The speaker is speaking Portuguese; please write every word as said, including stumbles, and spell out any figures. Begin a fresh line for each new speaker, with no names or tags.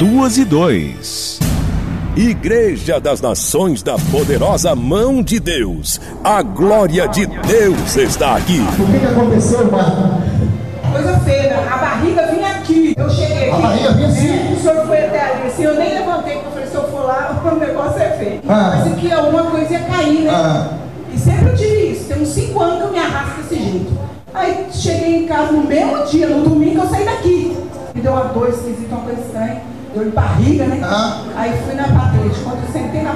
duas e dois.
Igreja das Nações da Poderosa Mão de Deus. A glória de Deus está aqui.
O que, que aconteceu, irmão?
Coisa feia, a barriga vinha aqui. Eu cheguei aqui.
A barriga vinha assim?
É, o senhor foi até ali. Assim, eu nem levantei, porque eu falei, se eu for lá, o negócio é feio.
Ah.
Mas aqui alguma coisa ia cair, né?
Ah.
E sempre eu tive isso. Tem uns cinco anos que eu me arrasto desse jeito. Aí cheguei em casa no mesmo dia, no domingo eu saí daqui. Me deu uma dor esquisita, uma coisa estranha. Deu de barriga, né?
Ah.
Aí fui na patente. Quando eu sentei na